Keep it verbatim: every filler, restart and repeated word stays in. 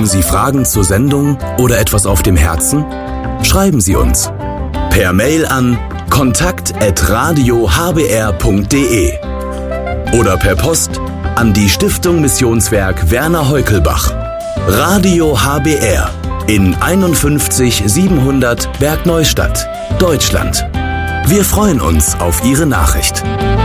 Sie Fragen zur Sendung oder etwas auf dem Herzen? Schreiben Sie uns per Mail an kontakt at radio h b r punkt d e oder per Post an die Stiftung Missionswerk Werner Heukelbach. Radio H B R in einundfünfzig siebenhundert Bergneustadt, Deutschland. Wir freuen uns auf Ihre Nachricht.